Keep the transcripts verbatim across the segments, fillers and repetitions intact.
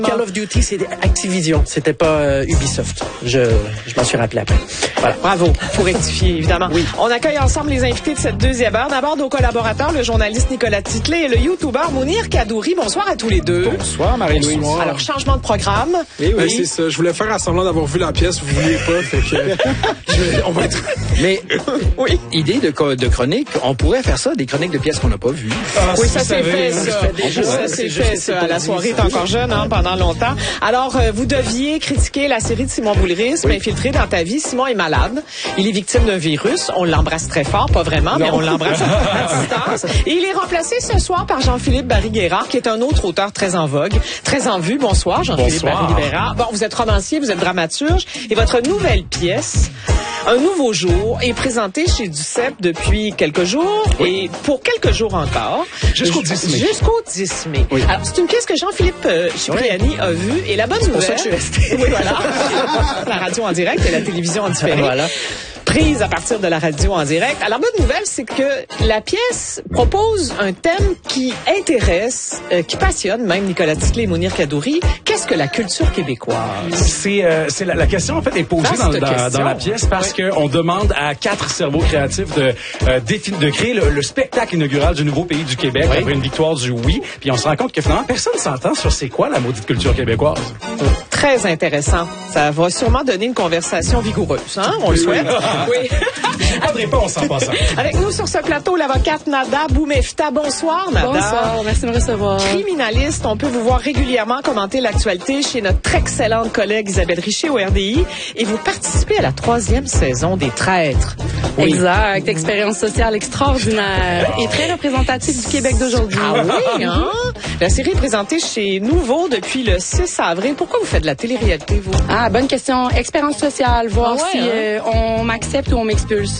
Call of Duty, c'était Activision, c'était pas euh, Ubisoft. Je, je m'en suis rappelé après. Voilà. Bravo, pour rectifier, évidemment. Oui. On accueille ensemble les invités de cette deuxième heure. D'abord, nos collaborateurs, le journaliste Nicolas Titley et le youtubeur Mounir Kadouri. Bonsoir à tous les deux. Bonsoir, Marie-Louise. Bonsoir. Alors, changement de programme. Eh oui, oui. C'est ça. Je voulais faire semblant d'avoir vu la pièce, vous vouliez pas, fait que je vais, on va être... Mais, oui. Idée de, de chronique, on pourrait faire ça, des chroniques de pièces qu'on n'a pas vues. Ah, oui, ça s'est fait, ça. Ça, ça s'est fait, ça. À la soirée, est encore jeune, hein, pendant longtemps. Alors, euh, vous deviez critiquer la série de Simon Boulris, oui. Infiltré dans ta vie. Simon est malade. Il est victime d'un virus. On l'embrasse très fort, pas vraiment, non. mais on l'embrasse à distance. Et il est remplacé ce soir par Jean-Philippe Barry-Guerrard, qui est un autre auteur très en vogue, très en vue. Bonsoir, Jean-Philippe Barry-Guerrard. Bon, vous êtes romancier, vous êtes dramaturge, et votre nouvelle pièce, Un nouveau jour, est présentée chez Duceppe depuis quelques jours, oui. et pour quelques jours encore. Jusqu'au dix mai. Jusqu'au dix mai. Oui. Alors, c'est une pièce que Jean-Philippe euh, Cipriani oui. a vue, et la bonne nouvelle... C'est pour ça que je suis restée. Oui, voilà. La radio en direct et la télévision en différé. Voilà. Prise à partir de la radio en direct. Alors, bonne nouvelle, c'est que la pièce propose un thème qui intéresse, euh, qui passionne même Nicolas Titley et Mounir Kadouri. Qu'est-ce que la culture québécoise? C'est, euh, c'est la, la question, en fait, est posée dans, dans, dans la pièce parce oui. qu'on demande à quatre cerveaux créatifs de, euh, de créer le, le spectacle inaugural du nouveau pays du Québec oui. après une victoire du oui. Puis on se rend compte que finalement, personne ne s'entend sur c'est quoi la maudite culture québécoise. Très intéressant. Ça va sûrement donner une conversation vigoureuse, hein? On le souhaite. Oui. Pas de réponse en passant. Avec nous sur ce plateau, l'avocate Nada Boumefta. Bonsoir, Nada. Bonsoir, merci de me recevoir. Criminaliste, on peut vous voir régulièrement commenter l'actualité chez notre excellente collègue Isabelle Richer au R D I. Et vous participez à la troisième saison des Traîtres. Oui. Exact. Expérience sociale extraordinaire et très représentative du Québec d'aujourd'hui. Ah oui, hein? La série est présentée chez Nouveau depuis le six avril. Pourquoi vous faites de la télé-réalité, vous? Ah, bonne question. Expérience sociale, voir ah ouais, si hein? euh, on m'accepte ou on m'expulse.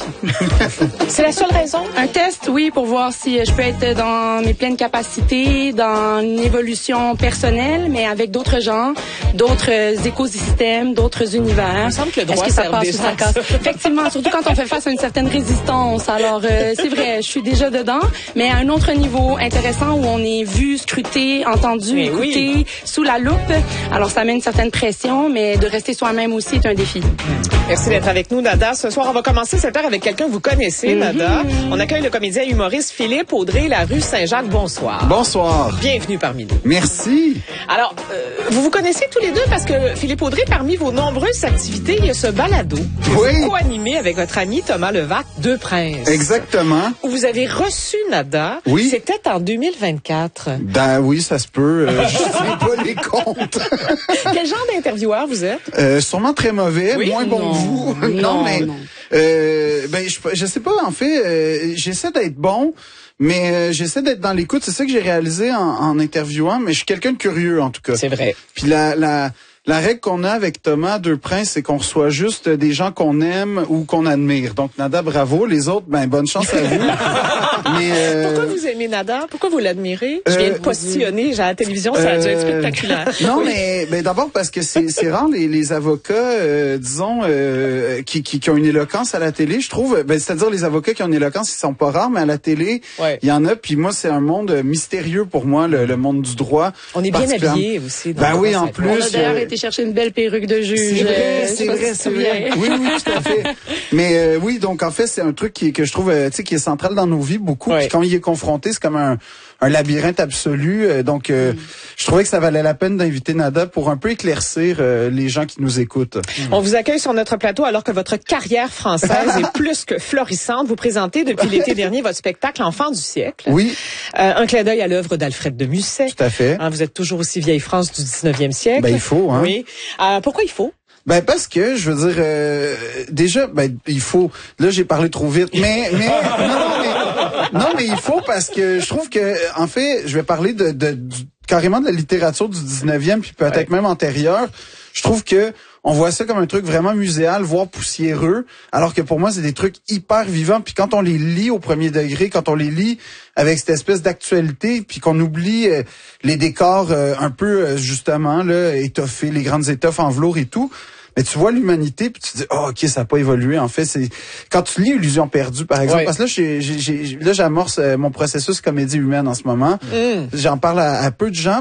C'est la seule raison? Un test, oui, pour voir si je peux être dans mes pleines capacités, dans une évolution personnelle, mais avec d'autres gens, d'autres écosystèmes, d'autres univers. Il me semble que le droit Est-ce que ça passe ou ça casse? Effectivement, surtout quand on fait face à une certaine résistance. Alors, euh, c'est vrai, je suis déjà dedans, mais à un autre niveau intéressant où on est vu, scruté, entendu, mais écouté, oui. sous la loupe. Alors, ça met une certaine pression, mais de rester soi-même aussi est un défi. Merci d'être avec nous, Nada. Ce soir, on va commencer cette heure avec quelqu'un que vous connaissez, mm-hmm. Nada. On accueille le comédien humoriste Philippe Audrey, la rue Saint-Jacques. Bonsoir. Bonsoir. Bienvenue parmi nous. Merci. Alors, euh, vous vous connaissez tous les deux parce que Philippe Audrey, parmi vos nombreuses activités, il y a ce balado que oui. vous co-animez avec votre ami Thomas Levac, Deux Princes. Exactement. Où vous avez reçu Nada. Oui. C'était en deux mille vingt-quatre. Ben oui, ça se peut. Euh, je sais pas les comptes. Quel genre d'intervieweur vous êtes? Euh, sûrement très mauvais, oui? moins bon non. que vous. Non, non mais non. Euh, ben je, je sais pas. En fait, euh, j'essaie d'être bon. Mais euh, j'essaie d'être dans l'écoute. C'est ça que j'ai réalisé en, en interviewant. Mais je suis quelqu'un de curieux, en tout cas. C'est vrai. Puis la, la, la règle qu'on a avec Thomas Deux Princes, c'est qu'on reçoit juste des gens qu'on aime ou qu'on admire. Donc, Nada, bravo. Les autres, ben bonne chance à vous. Mais euh... Pourquoi vous aimez Nada? Pourquoi vous l'admirez? Je viens de postillonner à la télévision, ça a dû être spectaculaire. Non, oui. mais ben, d'abord parce que c'est, c'est rare les, les avocats, euh, disons, euh, qui, qui, qui ont une éloquence à la télé, je trouve. Ben, c'est-à-dire les avocats qui ont une éloquence, ils sont pas rares, mais à la télé, il ouais. y en a. Puis moi, c'est un monde mystérieux pour moi, le, le monde du droit. On est bien habillés aussi. Ben oui, en plus. On a d'ailleurs été chercher une belle perruque de juge. C'est vrai, c'est vrai, c'est vrai. Oui, oui, tout à fait. Mais euh, oui, donc en fait, c'est un truc qui, que je trouve, euh, tu sais, qui est central dans nos vies beaucoup. Ouais. Puis quand il est confronté, c'est comme un, un labyrinthe absolu. Euh, donc, euh, mm. je trouvais que ça valait la peine d'inviter Nada pour un peu éclaircir euh, les gens qui nous écoutent. Mm. On vous accueille sur notre plateau alors que votre carrière française est plus que florissante. Vous présentez depuis l'été dernier votre spectacle Enfant du siècle. Oui. Euh, un clin d'œil à l'œuvre d'Alfred de Musset. Tout à fait. Hein, vous êtes toujours aussi vieille France du dix-neuvième siècle. Ben, il faut, hein. Oui. Euh, pourquoi il faut? Ben parce que je veux dire euh, déjà ben il faut là j'ai parlé trop vite mais mais non, non mais non mais il faut parce que je trouve que en fait je vais parler de, de du, carrément de la littérature du dix-neuvième puis peut-être ouais. même antérieure. Je trouve que on voit ça comme un truc vraiment muséal, voire poussiéreux, alors que pour moi, c'est des trucs hyper vivants. Puis quand on les lit au premier degré, quand on les lit avec cette espèce d'actualité, puis qu'on oublie euh, les décors euh, un peu, euh, justement, là, étoffés, les grandes étoffes en velours et tout, mais tu vois l'humanité, puis tu te dis, oh, OK, ça n'a pas évolué. En fait, c'est quand tu lis Illusion perdue, par exemple, ouais. parce que là, j'ai, j'ai, j'ai, là, j'amorce euh, mon processus comédie humaine en ce moment. Mm. J'en parle à, à peu de gens.